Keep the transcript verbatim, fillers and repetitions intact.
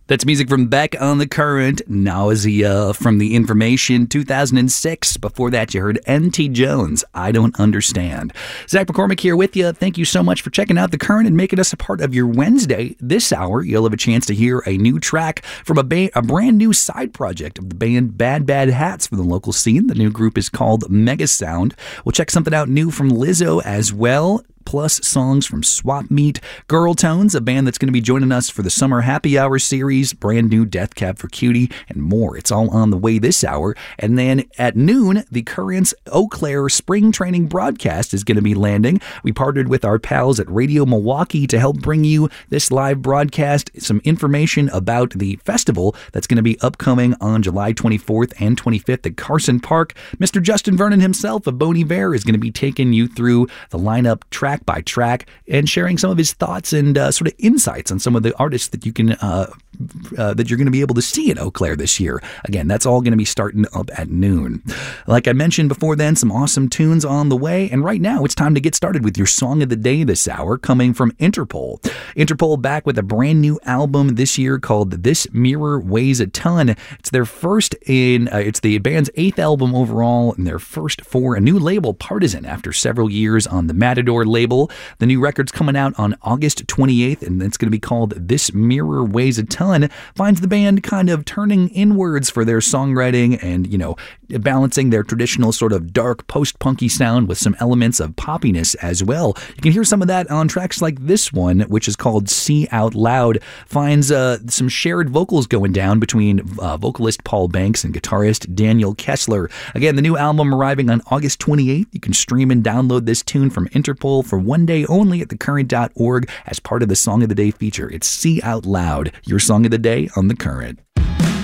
That's music from Beck on the Current, Nausea from The Information, two thousand six. Before that, you heard N T Jones, I Don't Understand. Zach McCormick here with you. Thank you so much for checking out The Current and making us a part of your Wednesday. This hour, you'll have a chance to hear a new track from a, ba- a brand new side project of the band Bad Bad Hats from the local scene. The new group is called Mega Sound. We'll check something out new from Lizzo as well, plus songs from Swap Meet, Girl Tones, a band that's going to be joining us for the Summer Happy Hour series, brand new Death Cab for Cutie, and more. It's all on the way this hour. And then at noon, the Current's Eau Claire spring training broadcast is going to be landing. We partnered with our pals at Radio Milwaukee to help bring you this live broadcast, some information about the festival that's going to be upcoming on July twenty-fourth and twenty-fifth at Carson Park. Mister Justin Vernon himself of Bon Iver is going to be taking you through the lineup track by track and sharing some of his thoughts and uh, sort of insights on some of the artists that you can uh, uh, that you're going to be able to see in Eau Claire this year. Again, that's all going to be starting up at noon. Like I mentioned before then, some awesome tunes on the way, and right now it's time to get started with your song of the day this hour, coming from Interpol. Interpol back with a brand new album this year called This Mirror Weighs a Ton. It's their first in uh, it's the band's eighth album overall and their first for a new label, Partisan, after several years on the Matador label. The new record's coming out on August twenty-eighth, and it's going to be called This Mirror Weighs a Ton. Finds the band kind of turning inwards for their songwriting and, you know, balancing their traditional sort of dark post-punky sound with some elements of poppiness as well. You can hear some of that on tracks like this one, which is called See Out Loud. Finds uh, some shared vocals going down between uh, vocalist Paul Banks and guitarist Daniel Kessler. Again, the new album arriving on August twenty-eighth. You can stream and download this tune from Interpol for one day only at the current dot org as part of the Song of the Day feature. It's See Out Loud, your Song of the Day on The Current.